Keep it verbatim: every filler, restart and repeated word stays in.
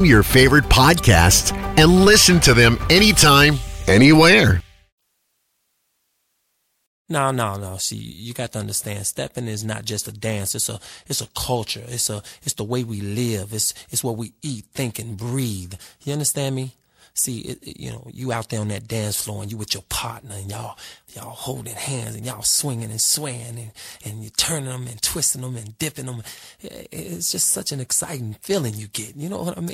your favorite podcasts and listen to them anytime, anywhere. No, no, no. See, you got to understand, stepping is not just a dance. It's a, it's a culture. It's a, it's the way we live. It's, it's what we eat, think, and breathe. You understand me? See, it, it, you know, you out there on that dance floor and you with your partner and y'all, y'all holding hands and y'all swinging and swaying and, and you turning them and twisting them and dipping them. It's just such an exciting feeling you get. You know what I mean?